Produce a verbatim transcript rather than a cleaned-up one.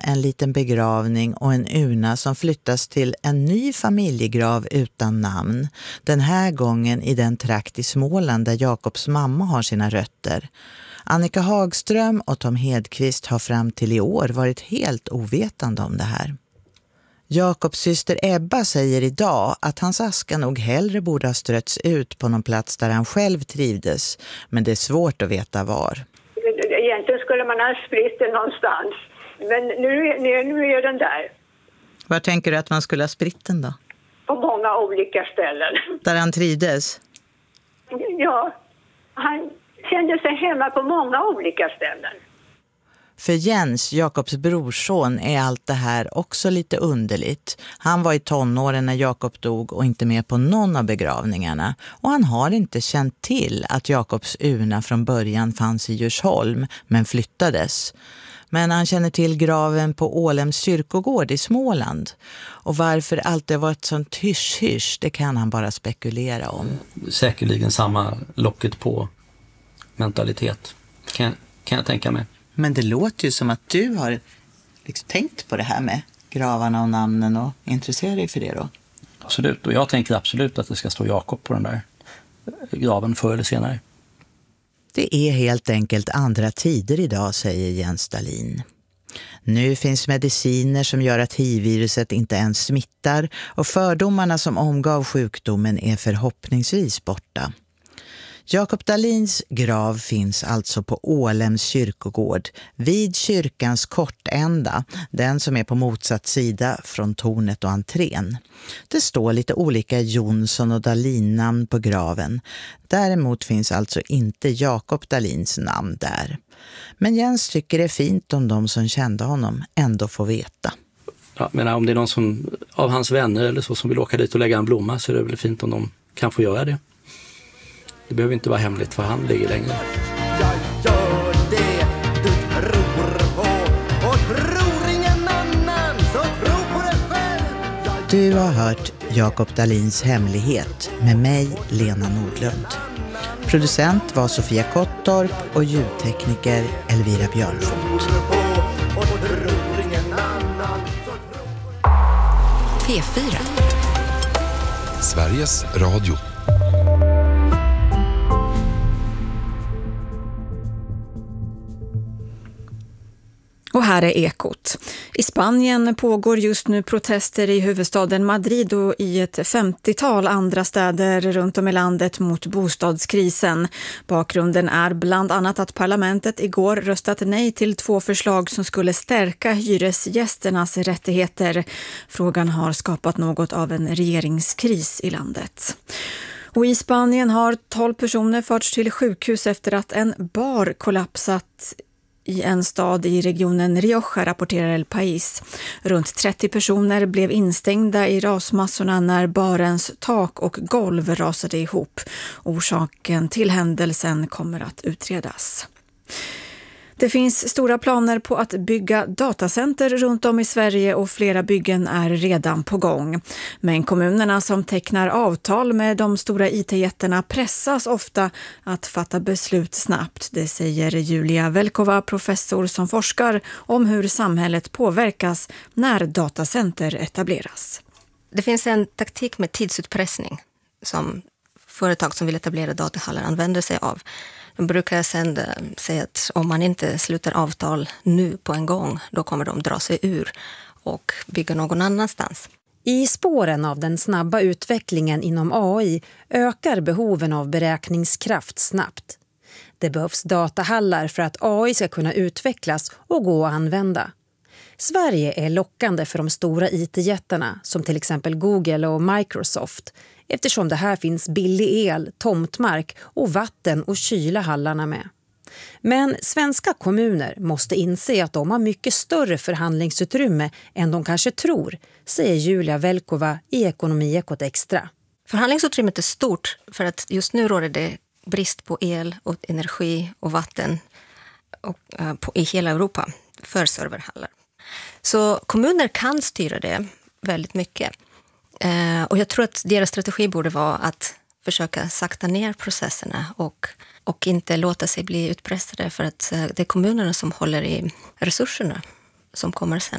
en liten begravning och en urna som flyttas till en ny familjegrav utan namn. Den här gången i den trakt i Småland där Jakobs mamma har sina rötter. Annika Hagström och Tom Hedqvist har fram till i år varit helt ovetande om det här. Jakobs syster Ebba säger idag att hans aska nog hellre borde ha strötts ut på någon plats där han själv trivdes, men det är svårt att veta var. Egentligen skulle man ha spritt den någonstans, men nu, nu, nu är den där. Var tänker du att man skulle ha spritt den då? På många olika ställen. Där han trivdes? Ja, han kände sig hemma på många olika ställen. För Jens, Jakobs brorson, är allt det här också lite underligt. Han var i tonåren när Jakob dog och inte med på någon av begravningarna. Och han har inte känt till att Jakobs urna från början fanns i Djursholm, men flyttades. Men han känner till graven på Ålems kyrkogård i Småland. Och varför allt har varit sånt hysch-hysch, det kan han bara spekulera om. Säkerligen samma locket på mentalitet, kan, kan jag tänka mig. Men det låter ju som att du har liksom tänkt på det här med gravarna och namnen och intresserar dig för det då. Absolut, och jag tänker absolut att det ska stå Jakob på den där graven förr eller senare. Det är helt enkelt andra tider idag, säger Jens Dahlin. Nu finns mediciner som gör att H I V-viruset inte ens smittar och fördomarna som omgav sjukdomen är förhoppningsvis borta. Jakob Dahlins grav finns alltså på Ålems kyrkogård vid kyrkans kortända, den som är på motsatt sida från tornet och entrén. Det står lite olika Jonsson och Dahlin-namn på graven. Däremot finns alltså inte Jakob Dahlins namn där. Men Jens tycker det är fint om de som kände honom ändå får veta. Ja, men om det är någon som, av hans vänner eller så som vill åka dit och lägga en blomma, så är det väl fint om de kan få göra det. Det behöver inte vara hemligt för han ligger längre. Jag gör det du tror på och tror ingen annan, så tro på det själv. Du har hört Jakob Dahlins hemlighet med mig, Lena Nordlund. Producent var Sofia Kottorp och ljudtekniker Elvira Björnfot. P fyra. Sveriges Radio. Och här är Ekot. I Spanien pågår just nu protester i huvudstaden Madrid och i ett femtiotal andra städer runt om i landet mot bostadskrisen. Bakgrunden är bland annat att parlamentet igår röstat nej till två förslag som skulle stärka hyresgästernas rättigheter. Frågan har skapat något av en regeringskris i landet. Och i Spanien har tolv personer förts till sjukhus efter att en bar kollapsat i en stad i regionen Rioja, rapporterar El País. Runt trettio personer blev instängda i rasmassorna när barens tak och golv rasade ihop. Orsaken till händelsen kommer att utredas. Det finns stora planer på att bygga datacenter runt om i Sverige och flera byggen är redan på gång. Men kommunerna som tecknar avtal med de stora I T-jättarna pressas ofta att fatta beslut snabbt. Det säger Julia Velkova, professor som forskar om hur samhället påverkas när datacenter etableras. Det finns en taktik med tidsutpressning som företag som vill etablera datahallar använder sig av. De brukar sedan säga att om man inte slutar avtal nu på en gång, då kommer de dra sig ur och bygga någon annanstans. I spåren av den snabba utvecklingen inom A I ökar behoven av beräkningskraft snabbt. Det behövs datahallar för att A I ska kunna utvecklas och gå att använda. Sverige är lockande för de stora I T-jättarna som till exempel Google och Microsoft, eftersom det här finns billig el, tomtmark och vatten och kyla hallarna med. Men svenska kommuner måste inse att de har mycket större förhandlingsutrymme än de kanske tror, säger Julia Velkova i Ekonomiekot Extra. Förhandlingsutrymmet är stort för att just nu råder det brist på el och energi och vatten och, uh, på, i hela Europa för serverhallar. Så kommuner kan styra det väldigt mycket. Uh, och jag tror att deras strategi borde vara att försöka sakta ner processerna och, och inte låta sig bli utpressade, för att uh, det är kommunerna som håller i resurserna som kommer sen.